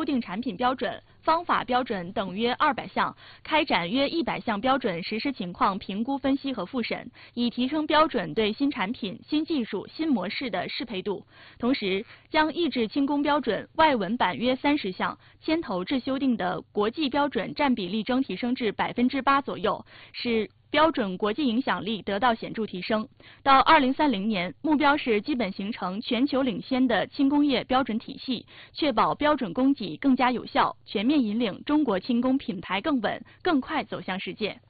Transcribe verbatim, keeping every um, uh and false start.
定产品标准、方法标准等约二百项，开展约一百项标准实施情况评估分析和复审，以提升标准对新产品、新技术、新模式的适配度。同时，将抑制轻工标准外文版约三十项，牵头至修订的国际标准占比例征提升至百分之八左右，使标准国际影响力得到显著提升。到二零三零年，目标是基本形成全球领先的轻工业标准体系，确保标准供给更加有效，全面引领中国轻工品牌更稳、更快走向世界。